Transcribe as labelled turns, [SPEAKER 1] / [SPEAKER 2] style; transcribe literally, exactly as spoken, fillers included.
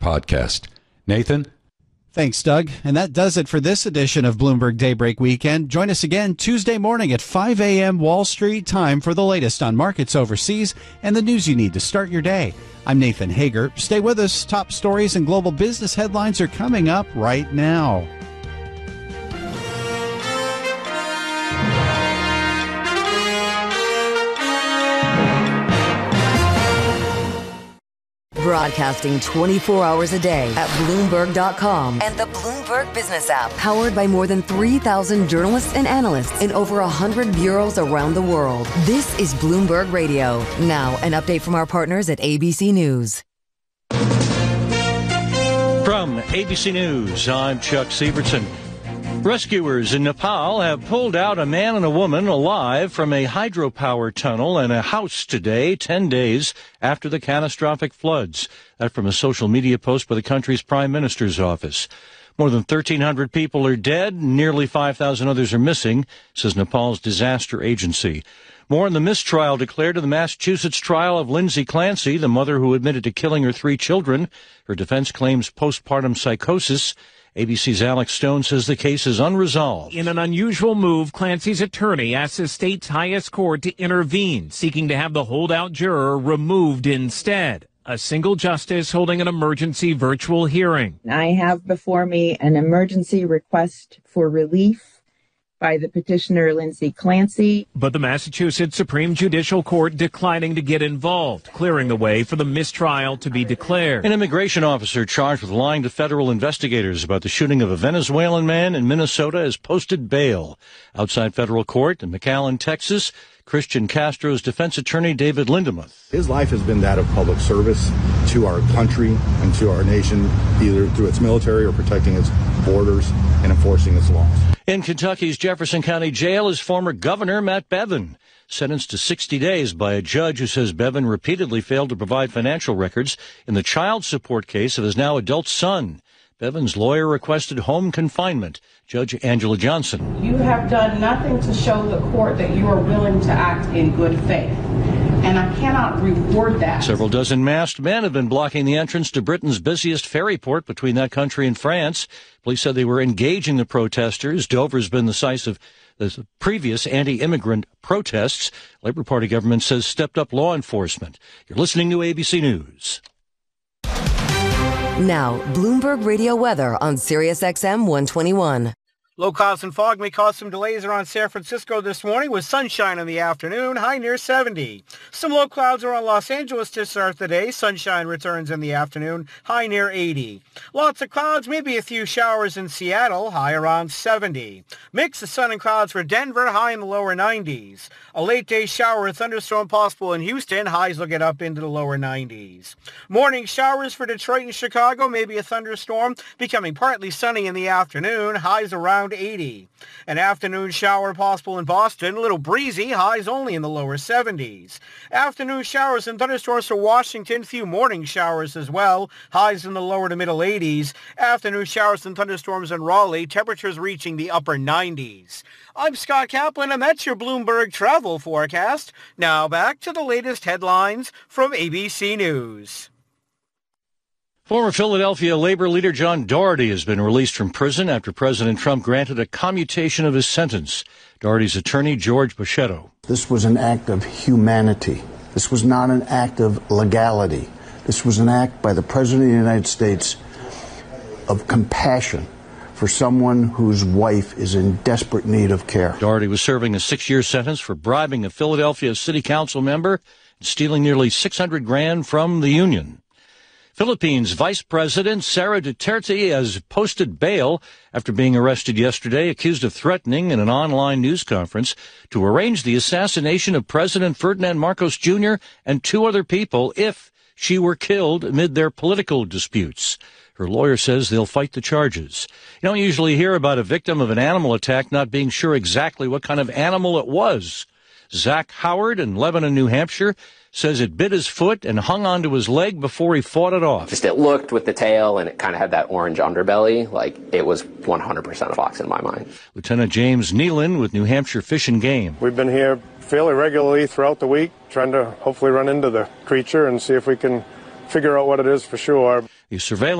[SPEAKER 1] podcast. Nathan?
[SPEAKER 2] Thanks, Doug. And that does it for this edition of Bloomberg Daybreak Weekend. Join us again Tuesday morning at five a.m. Wall Street time for the latest on markets overseas and the news you need to start your day. I'm Nathan Hager. Stay with us. Top stories and global business headlines are coming up right now.
[SPEAKER 3] Broadcasting twenty-four hours a day at Bloomberg dot com and the Bloomberg Business app. Powered by more than three thousand journalists and analysts in over one hundred bureaus around the world. This is Bloomberg Radio. Now, an update from our partners at A B C News.
[SPEAKER 4] From A B C News, I'm Chuck Sievertson. Rescuers in Nepal have pulled out a man and a woman alive from a hydropower tunnel and a house today, ten days after the catastrophic floods. That from a social media post by the country's prime minister's office. More than thirteen hundred people are dead, nearly five thousand others are missing, says Nepal's disaster agency. More on the mistrial declared in the Massachusetts trial of Lindsay Clancy, the mother who admitted to killing her three children. Her defense claims postpartum psychosis. A B C's Alex Stone says the case is unresolved.
[SPEAKER 5] In an unusual move, Clancy's attorney asked the state's highest court to intervene, seeking to have the holdout juror removed instead. A single justice holding an emergency virtual hearing.
[SPEAKER 6] I have before me an emergency request for relief by the petitioner, Lindsay Clancy.
[SPEAKER 5] But the Massachusetts Supreme Judicial Court declining to get involved, clearing the way for the mistrial to be declared.
[SPEAKER 4] An immigration officer charged with lying to federal investigators about the shooting of a Venezuelan man in Minnesota has posted bail. Outside federal court in McAllen, Texas, Christian Castro's defense attorney, David Lindemuth.
[SPEAKER 7] His life has been that of public service to our country and to our nation, either through its military or protecting its borders and enforcing its laws.
[SPEAKER 4] In Kentucky's Jefferson County Jail is former Governor Matt Bevin, sentenced to sixty days by a judge who says Bevin repeatedly failed to provide financial records in the child support case of his now adult son. Bevin's lawyer requested home confinement. Judge Angela Johnson.
[SPEAKER 8] You have done nothing to show the court that you are willing to act in good faith, and I cannot reward that.
[SPEAKER 4] Several dozen masked men have been blocking the entrance to Britain's busiest ferry port between that country and France. Police said they were engaging the protesters. Dover's been the site of the previous anti-immigrant protests. Labour Party government says stepped up law enforcement. You're listening to A B C News.
[SPEAKER 3] Now, Bloomberg Radio weather on Sirius X M one twenty-one.
[SPEAKER 9] Low clouds and fog may cause some delays around San Francisco this morning with sunshine in the afternoon, high near seventy. Some low clouds around Los Angeles to start the day. Sunshine returns in the afternoon, high near eighty. Lots of clouds, maybe a few showers in Seattle, high around seventy. Mix of sun and clouds for Denver, high in the lower nineties. A late day shower and thunderstorm possible in Houston, highs will get up into the lower nineties. Morning showers for Detroit and Chicago, maybe a thunderstorm, becoming partly sunny in the afternoon, highs around eighty. An afternoon shower possible in Boston, a little breezy, highs only in the lower seventies. Afternoon showers and thunderstorms for Washington, few morning showers as well, highs in the lower to middle eighties. Afternoon showers and thunderstorms in Raleigh, temperatures reaching the upper nineties. I'm Scott Kaplan, and that's your Bloomberg travel forecast. Now back to the latest headlines from A B C News.
[SPEAKER 4] Former Philadelphia labor leader John Doherty has been released from prison after President Trump granted a commutation of his sentence. Doherty's attorney, George Bochetto.
[SPEAKER 10] This was an act of humanity. This was not an act of legality. This was an act by the President of the United States of compassion for someone whose wife is in desperate need of care.
[SPEAKER 4] Doherty was serving a six-year sentence for bribing a Philadelphia city council member and stealing nearly six hundred grand from the union. Philippines Vice President Sara Duterte has posted bail after being arrested yesterday, accused of threatening in an online news conference to arrange the assassination of President Ferdinand Marcos Junior and two other people if she were killed amid their political disputes. Her lawyer says they'll fight the charges. You don't usually hear about a victim of an animal attack not being sure exactly what kind of animal it was. Zach Howard in Lebanon, New Hampshire, says it bit his foot and hung onto his leg before he fought it off.
[SPEAKER 11] Just it looked with the tail and it kind of had that orange underbelly. Like it was one hundred percent a fox in my mind.
[SPEAKER 4] Lieutenant James Nealon with New Hampshire Fish and Game.
[SPEAKER 12] We've been here fairly regularly throughout the week, trying to hopefully run into the creature and see if we can figure out what it is for sure.
[SPEAKER 4] The surveillance